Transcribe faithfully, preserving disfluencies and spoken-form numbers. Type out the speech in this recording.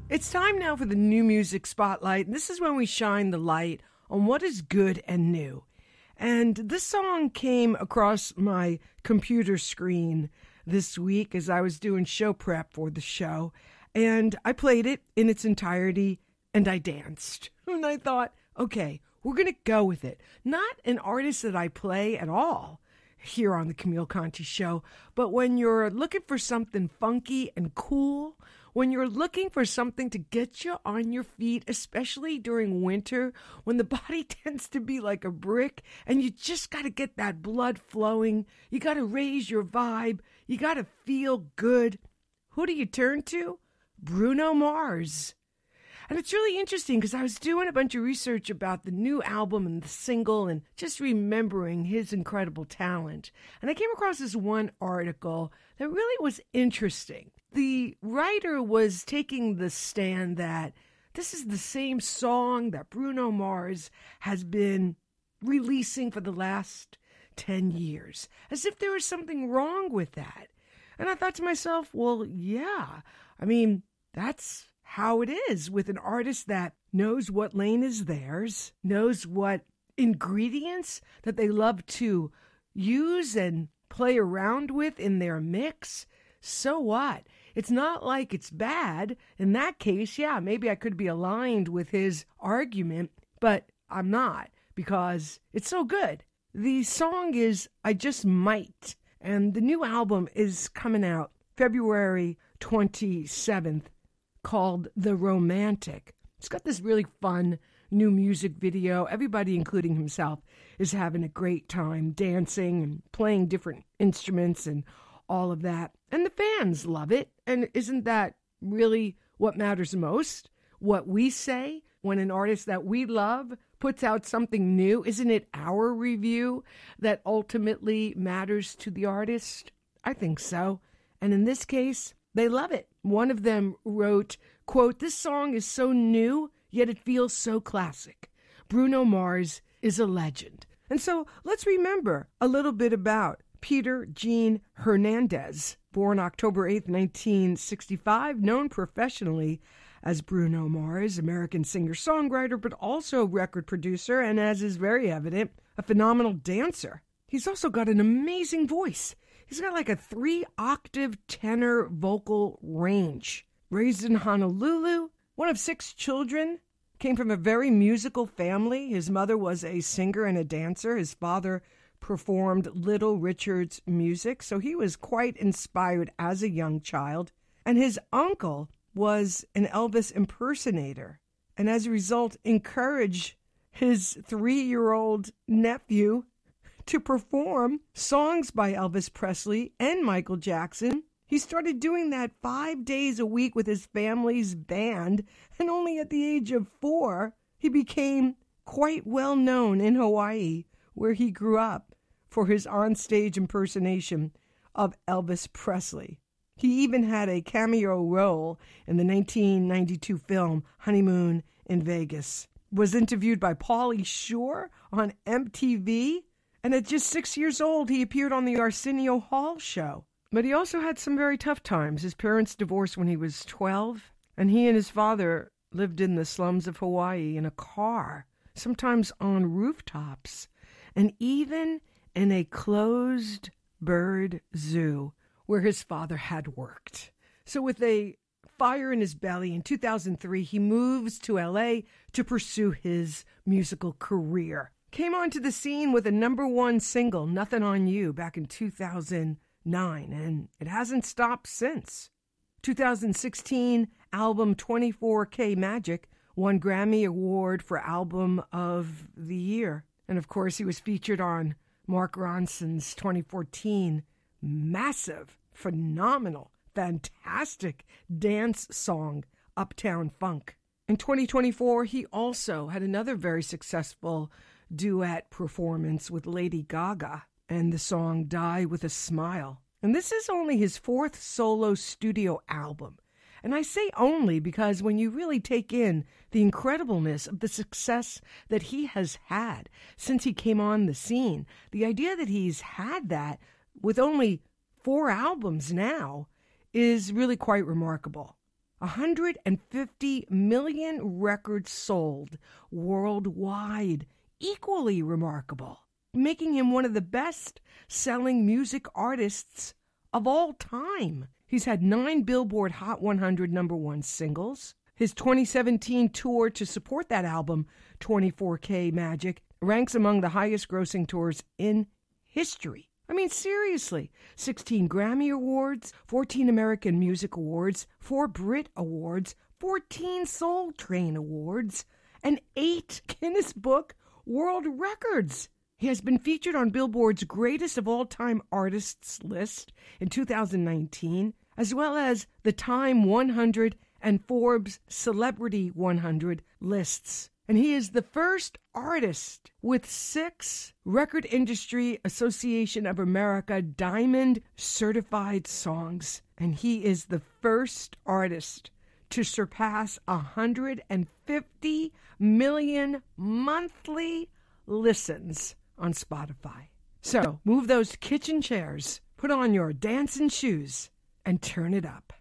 It's time now for the New Music Spotlight, and this is when we shine the light on what is good and new. And this song came across my computer screen this week as I was doing show prep for the show, and I played it in its entirety, and I danced. And I thought, okay, we're going to go with it. Not an artist that I play at all here on the Camille Conti Show, but when you're looking for something funky and cool, when you're looking for something to get you on your feet, especially during winter, when the body tends to be like a brick and you just got to get that blood flowing, you got to raise your vibe, you got to feel good. Who do you turn to? Bruno Mars. And it's really interesting because I was doing a bunch of research about the new album and the single and just remembering his incredible talent. And I came across this one article that really was interesting. The writer was taking the stand that this is the same song that Bruno Mars has been releasing for the last ten years, as if there was something wrong with that. And I thought to myself, well, yeah, I mean, that's how it is with an artist that knows what lane is theirs, knows what ingredients that they love to use and play around with in their mix. So what? It's not like it's bad. In that case, yeah, maybe I could be aligned with his argument, but I'm not because it's so good. The song is I Just Might, and the new album is coming out February twenty-seventh. Called The Romantic. It's got this really fun new music video. Everybody, including himself, is having a great time dancing and playing different instruments and all of that. And the fans love it. And isn't that really what matters most? What we say when an artist that we love puts out something new? Isn't it our review that ultimately matters to the artist? I think so. And in this case, they love it. One of them wrote, quote, "This song is so new, yet it feels so classic. Bruno Mars is a legend." And so let's remember a little bit about Peter Gene Hernandez, born October eighth, nineteen sixty-five, known professionally as Bruno Mars, American singer-songwriter, but also record producer, and as is very evident, a phenomenal dancer. He's also got an amazing voice. He's got like a three-octave tenor vocal range. Raised in Honolulu, one of six children, came from a very musical family. His mother was a singer and a dancer. His father performed Little Richard's music, so he was quite inspired as a young child. And his uncle was an Elvis impersonator, and as a result, encouraged his three-year-old nephew to perform songs by Elvis Presley and Michael Jackson. He started doing that five days a week with his family's band, and only at the age of four, he became quite well known in Hawaii, where he grew up, for his onstage impersonation of Elvis Presley. He even had a cameo role in the nineteen ninety-two film Honeymoon in Vegas. Was interviewed by Pauly Shore on M T V, and at just six years old, he appeared on the Arsenio Hall show. But he also had some very tough times. His parents divorced when he was twelve, and he and his father lived in the slums of Hawaii in a car, sometimes on rooftops, and even in a closed bird zoo where his father had worked. So with a fire in his belly, in two thousand three, he moves to L A to pursue his musical career. Came onto the scene with a number one single, Nothing on You, back in two thousand nine, and it hasn't stopped since. two thousand sixteen album twenty-four K Magic won Grammy Award for Album of the Year. And of course, he was featured on Mark Ronson's twenty fourteen massive, phenomenal, fantastic dance song, Uptown Funk. In twenty twenty-four, he also had another very successful duet performance with Lady Gaga and the song Die With a Smile. And this is only his fourth solo studio album. And I say only because when you really take in the incredibleness of the success that he has had since he came on the scene, the idea that he's had that with only four albums now is really quite remarkable. one hundred fifty million records sold worldwide. Equally remarkable, making him one of the best-selling music artists of all time. He's had nine Billboard Hot one hundred number one singles. His twenty seventeen tour to support that album, twenty-four K Magic, ranks among the highest-grossing tours in history. I mean, seriously, sixteen Grammy Awards, fourteen American Music Awards, four Brit Awards, fourteen Soul Train Awards, and eight Guinness Book World Records. He has been featured on Billboard's Greatest of All-Time Artists list in two thousand nineteen, as well as the Time one hundred and Forbes Celebrity one hundred lists. And he is the first artist with six Record Industry Association of America Diamond certified songs. And he is the first artist to surpass one hundred fifty million monthly listens on Spotify. So move those kitchen chairs, put on your dancing shoes, and turn it up.